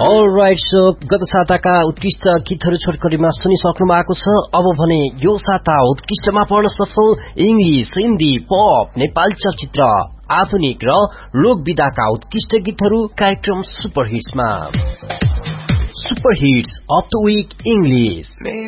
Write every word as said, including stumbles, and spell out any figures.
All right, so गत साताका उत्कृष्ट गीतहरू छोटकरीमा सुनिसक्नु भएको छ। अब भने यो साता उत्कृष्टमा पढ्न सफल इंग्लिश, हिन्दी, पप, नेपाली चलचित्र, आधुनिक र लोक विधाका उत्कृष्ट गीतहरू कार्यक्रम super हिट्समा। Super hits of the week English.